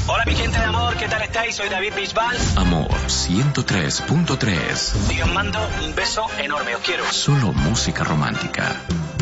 Hola mi gente de amor, ¿qué tal estáis? Soy David Bisbal. Amor 103.3. Y os mando un beso enorme, os quiero. Solo música romántica.